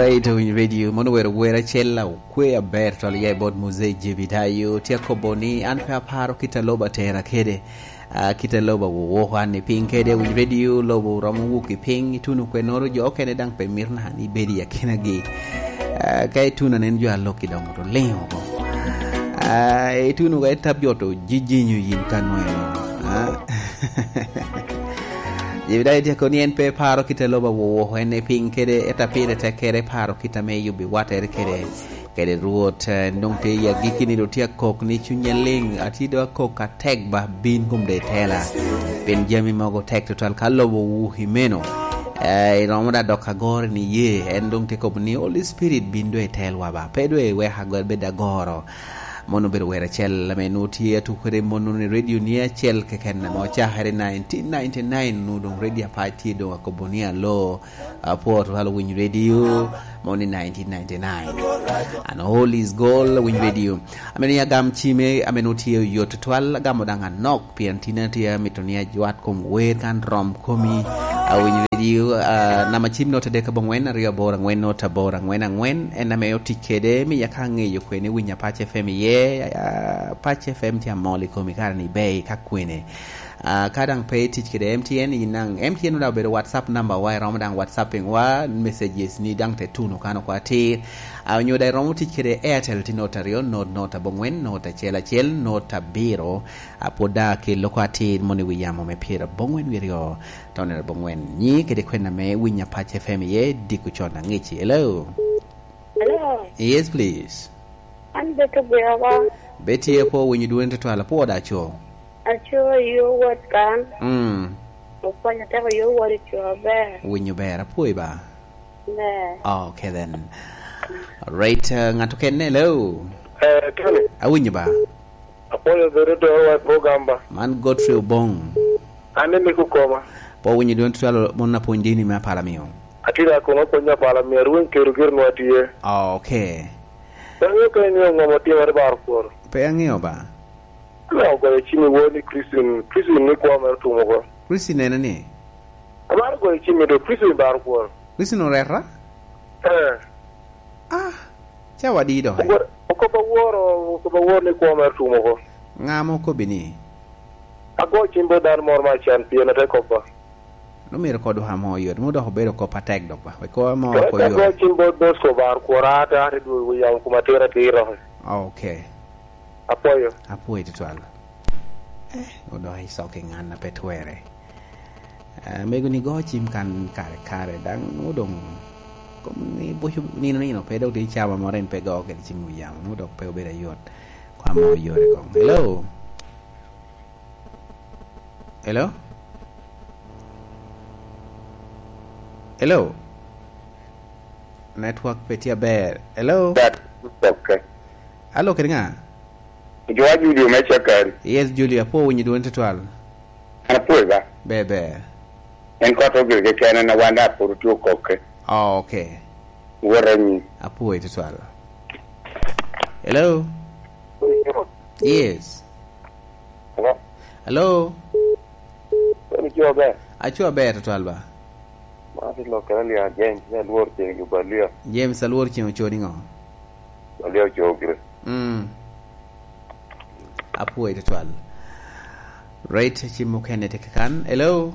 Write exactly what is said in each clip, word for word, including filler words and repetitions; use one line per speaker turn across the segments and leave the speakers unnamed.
right in radio mono wero wera chella kwe aber to ye bod muzee jibitayo tiako boni an pa paro kitaloba tera kede uh, kitaloba wo hani ping kede in radio lobo ramu wuki ping tunu kwenoro jo kene dang pe mirna ni bedi ya kinagi uh, kai tuna nen jo aloki dong to leo go uh, tunu ga tabjoto jijinyu yin kanweno uh. Yibidai dia konien pe paro kita loba wo hene ping kede eta pire te kere paro kita me yubi water kede kede ruot nongte ya gikini do tia kok ni chunyeling atido kok atek ba bin gumde tela ben jami mago tek total kalobo wu himeno eh romoda dokagor ni ye endongte ko ni Holy Spirit bindo e telwa ba pedwe we hagor bedagoro mono ber wera chel me noti etu kore mono ni radio ni chel ke ken mo cha hare nineteen ninety-nine no don radio party do ko bonia lo port halo win radio moni nineteen ninety-nine and all is goal win radio ameni ya gam chime amenoti yo tutwal gamo danga nok piantina tia mitonia jwat kom wer kan rom komi win radio na machim nota de ka bongwen rio bora ngwen nota bora ngwen ngwen en ameyo tikede mi yakange yo kwene winya pache fm ye Uh, Pache F M tia moli komikara ni bay kakwene uh, kadang pay teach kede M T N inang M T N uda bedo WhatsApp number wa ramadang WhatsApping wa messages ni dang te tuno kano kwa ti uh, nyoda romu teach kede Airtel ti nota rio nota nota bongwen nota chela chel nota biro apoda ke lokwa ti moni wiyamo me pira bongwen wirio tonera bongwen ni kede kwena me winya Pache F M ye dikuchona ngichi. Hello.
Hello.
Yes please.
I'm better Baba.
Betty po when you do into twala po da cho.
Acho you what can.
Mm.
Upanya tell you what it you bear.
When you bear po ba.
Ne.
Oh, okay then. All right, uh, ngato ken hello.
Eh, Tony.
Awinyo ba?
Apoyo the radio program ba.
Man Godfrey Bong.
Ane mikukoma.
Po when you do into twala mona po ndini me pala miyo.
Atira ko no ponya pala mi ruin kerugir no atie.
Oh, okay.
Tanyo ko ni ngo moti war bar por.
Pe angeo ba?
No go chimi woni Christian, Christian ni ko mer tu mo ko.
Christian nena ni.
Amar go chimi do Christian bar por.
Christian orera?
Eh.
Ah. Cha wadi do.
Ko ba woro, ko ba woro ni ko mer tu mo ko.
Ngamo ko bini.
Ago chimbo dar mor ma champion te ko ba.
No mi recordo ha mo yo mo do bero ko patek do ba ko mo ko yo
ko chimbo do so bar ko rata ri du yang ko matera ti ro.
Okay.
Apoyo.
Apoyo to twala. Eh, odo ai soking anna petwere. Eh, mego ni go chim kan kare kare dang udong. Kom ni bo ni no ni no pedo ti chama moren pego ke chim yam mo do pe obera yot. Kwa mo yore ko. Hello. Hello. Hello. Network petia bear. Hello.
That okay.
Hello keringa.
Joa Julio me checker.
Yes Julia po when you do into twelve.
Ana poiba.
Bebe.
En ko to ge kana na wanda por tu koke.
Oh okay.
Warani.
Apo into twelve. Hello. Yes.
Hello.
Hello.
Ni jo be.
Acho be to twelve ba.
Masi lo kana ya James na luor te yu balia.
James alwor chino chodi ngo.
Balia jogre.
Mm. Apo into twelve. Right chimo kene te kan. Hello.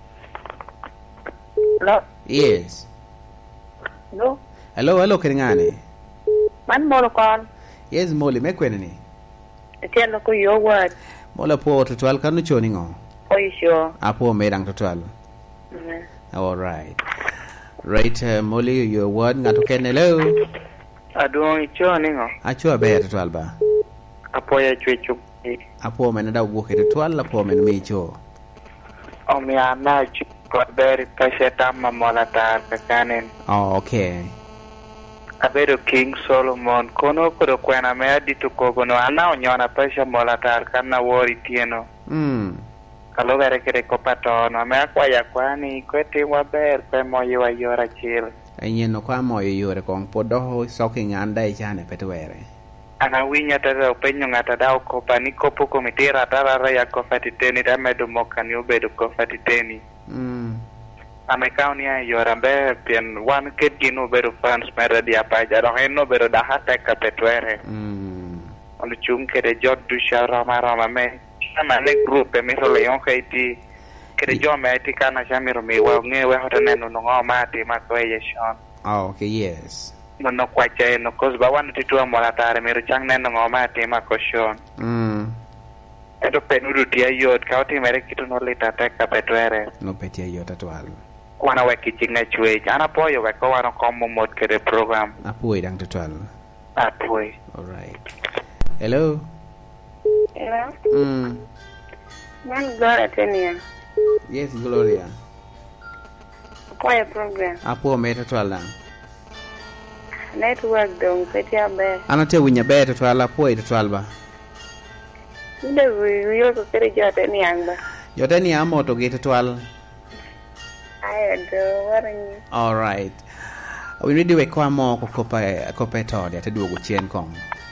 Hello.
Yes.
No.
Hello, hello keringane.
Man mo kon.
Yes moli me kwene ni.
Tell ko your word.
Mola po to twelve kanu choni ngo.
For sure.
Apo me dang to twelve.
Mhm.
All right. Right, uh, Molly, your word, ngato ken hello.
Adong choni ngo.
Acho be to twelve ba.
Apoya chwechu.
Apo men da wo ke to twelve apo men me cho.
O mi ana chu ko beri pasha tamma molata kanen.
Oh, okay.
Abedo King Solomon kono ko kwena me aditu ko gono ana onyona pasha molata kana wori tieno.
Mm.
Kalo bere kere ko patono me akwa ya kwani kwete wa ber pe moyo wa yora chil.
Enye no kwa moyo yore kong podo soking anda e chane petwere.
Ana winya tada upenyo ngata dao ko pani ko poko mitira tarara ya ko fatiteni da medo mokani ubedo ko fatiteni.
Mm.
ame kauni yora be pien wan ket gino bedo fans mera dia pa ja do heno bedo da hata ka petwere
mm
on chung kede jot du shara mara me sama ne group e mi so le yon khaiti kede jo me ti kana jamiro mi wa nge we hoto neno no ngoma ti ma ko ye shon
oh okay yes
no no kwa che no kos ba wan ti tu mola tare mi ro chang neno ngoma ti ma ko shon
mm
eto penuru dia yot ka ti mere kitu no le tata ka petwere
no petia yota twal
kwana we kichinga chwe ana poyo we ko wan ko mo mod kede program
apuoi dang twal
atwe
all right hello
Hello?
mm
Man Gloria Tenia.
yes Gloria
Kwa program.
apuo meta twal dang
Network dong petia be.
anote winya beta twal apuoi twal ba
Inde wiyo ko kere jote ni anga.
yota ni amoto gete twal
Ayo do warangi.
all right we ready we kwa mo ko kopa kopa to ya teduogo chien kong